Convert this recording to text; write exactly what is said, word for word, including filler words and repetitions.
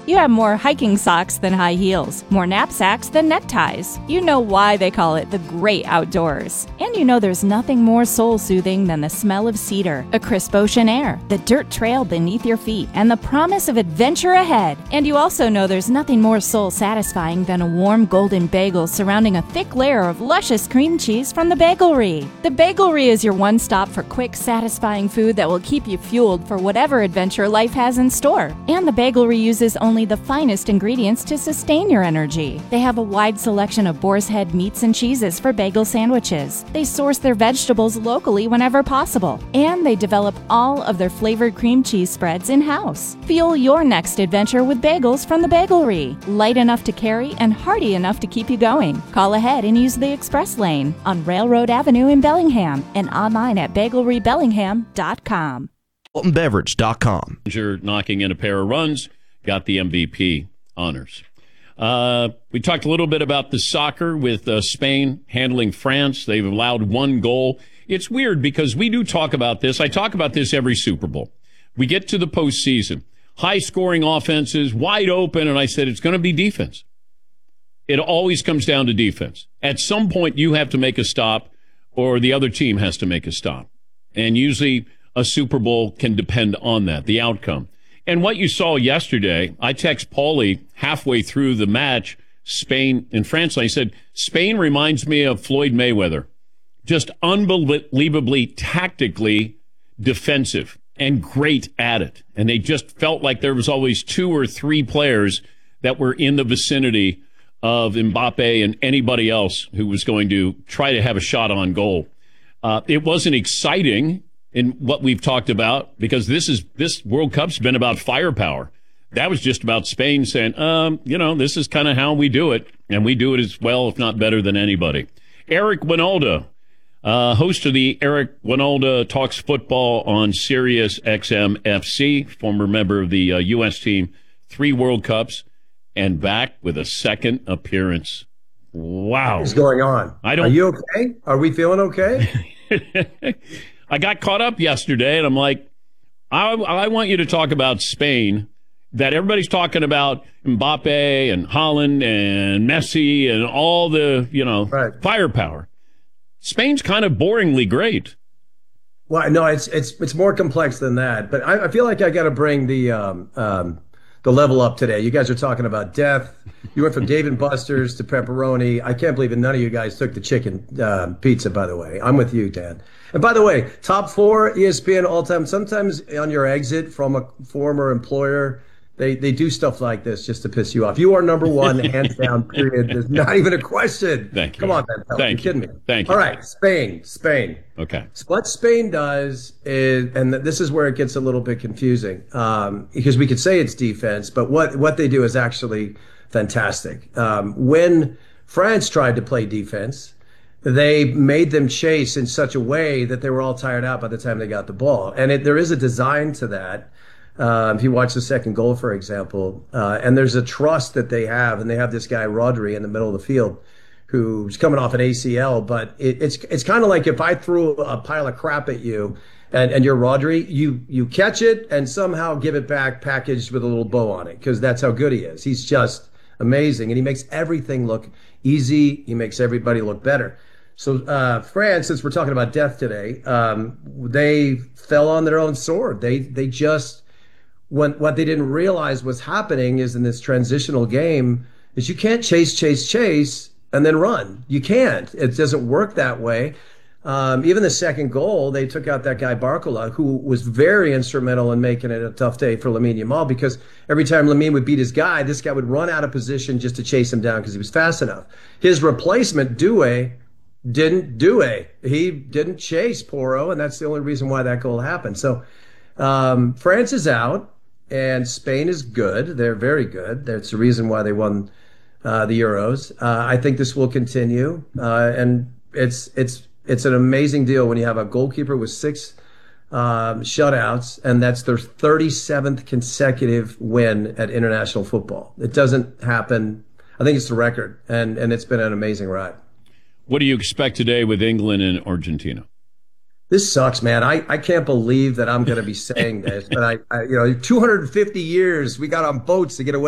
You have more hiking socks than high heels, more knapsacks than neckties. You know why they call it the great outdoors. And you know there's nothing more soul-soothing than the smell of cedar, a crisp ocean air, the dirt trail beneath your feet, and the promise of adventure ahead. And you also know there's nothing more soul-satisfying than a warm golden bagel surrounding a thick layer of luscious cream cheese from the Bagelry. The Bagelry is your one-stop for quick, satisfying food that will keep you fueled for whatever adventure life has in store. And the Bagelry uses only the finest ingredients to sustain your energy. They have a wide selection of boar's head meats and cheeses for bagel sandwiches. They source their vegetables locally whenever possible. And they develop all of their flavored cream cheese spreads in-house. Fuel your next adventure with bagels from the Bagelry. Light enough to carry and hearty enough to keep you going. Call ahead and use the express lane on Railroad Avenue in Bellingham and online at bagelry bellingham dot com. Alton Beverage dot com. Knocking in a pair of runs. Got the M V P honors. Uh, we talked a little bit about the soccer with uh, Spain handling France. They've allowed one goal. It's weird because we do talk about this. I talk about this every Super Bowl. We get to the postseason. High-scoring offenses, wide open, and I said it's going to be defense. It always comes down to defense. At some point, you have to make a stop, or the other team has to make a stop. And usually a Super Bowl can depend on that, the outcome. And what you saw yesterday, I text Paulie halfway through the match, Spain and France. I said, Spain reminds me of Floyd Mayweather. Just unbelievably tactically defensive and great at it. And they just felt like there was always two or three players that were in the vicinity of Mbappe and anybody else who was going to try to have a shot on goal. Uh, it wasn't exciting in what we've talked about, because this is this World Cup's been about firepower. That was just about Spain saying, um, you know, this is kind of how we do it, and we do it as well, if not better than anybody. Eric Wynalda, uh, host of the Eric Wynalda Talks Football on Sirius X M F C, former member of the uh, U S team, three World Cups, and back with a second appearance. Wow. What's going on? I don't. Are you okay? Are we feeling okay? I got caught up yesterday, and I'm like, I, I want you to talk about Spain, that everybody's talking about Mbappe and Haaland and Messi and all the, you know, right. firepower. Spain's kind of boringly great. Well, no, it's it's it's more complex than that. But I, I feel like I got to bring the um, um, the level up today. You guys are talking about death. You went from Dave and Buster's to pepperoni. I can't believe that none of you guys took the chicken uh, pizza, by the way. I'm with you, Dan. And by the way, top four E S P N all time. Sometimes on your exit from a former employer, they, they do stuff like this just to piss you off. You are number one, hands down, period. There's not even a question. Thank you. Come on, Ben. Thank You're you. kidding me. Thank you. All right, Spain. Spain. Okay. So what Spain does is, and this is where it gets a little bit confusing, um, because we could say it's defense, but what, what they do is actually fantastic. Um, when France tried to play defense, they made them chase in such a way that they were all tired out by the time they got the ball. And it, there is a design to that. Uh, if you watch the second goal, for example, uh, and there's a trust that they have, and they have this guy, Rodri, in the middle of the field who's coming off an A C L. But it, it's it's kind of like if I threw a pile of crap at you and, and you're Rodri, you, you catch it and somehow give it back packaged with a little bow on it, because that's how good he is. He's just amazing, and he makes everything look easy. He makes everybody look better. So uh, France, since we're talking about death today, um, they fell on their own sword. They they just, when, what they didn't realize was happening is in this transitional game is you can't chase, chase, chase, and then run. You can't. It doesn't work that way. Um, even the second goal, they took out that guy Barcola, who was very instrumental in making it a tough day for Lamine Yamal, because every time Lamine would beat his guy, this guy would run out of position just to chase him down because he was fast enough. His replacement, Doué, didn't do it. He didn't chase Porro, and that's the only reason why that goal happened. So um, France is out, and Spain is good. They're very good. That's the reason why they won uh, the Euros. Uh, I think this will continue, uh, and it's it's it's an amazing deal when you have a goalkeeper with six um, shutouts, and that's their thirty-seventh consecutive win at international football. It doesn't happen. I think it's the record, and and it's been an amazing ride. What do you expect today with England and Argentina? This sucks, man. I, I can't believe that I'm going to be saying this, but I, I, you know, two hundred fifty years we got on boats to get away.